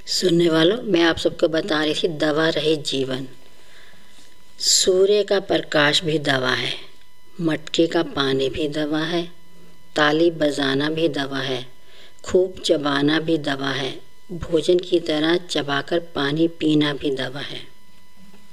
सुनने वालों, मैं आप सबको बता रही थी दवा रहित जीवन। सूर्य का प्रकाश भी दवा है, मटके का पानी भी दवा है, ताली बजाना भी दवा है, खूब चबाना भी दवा है, भोजन की तरह चबाकर पानी पीना भी दवा है।